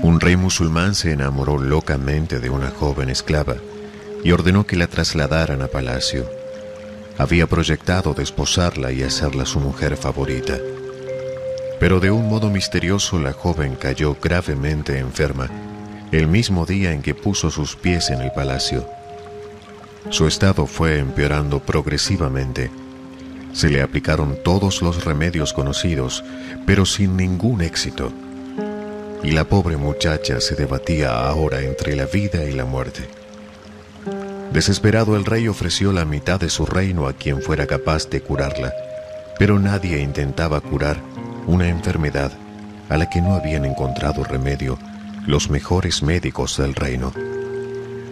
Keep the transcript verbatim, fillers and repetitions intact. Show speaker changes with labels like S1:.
S1: Un rey musulmán se enamoró locamente de una joven esclava y ordenó que la trasladaran a palacio. Había proyectado desposarla y hacerla su mujer favorita. Pero de un modo misterioso la joven cayó gravemente enferma el mismo día en que puso sus pies en el palacio. Su estado fue empeorando progresivamente. Se le aplicaron todos los remedios conocidos, pero sin ningún éxito. Y la pobre muchacha se debatía ahora entre la vida y la muerte. Desesperado, el rey ofreció la mitad de su reino a quien fuera capaz de curarla, pero nadie intentaba curar una enfermedad a la que no habían encontrado remedio los mejores médicos del reino.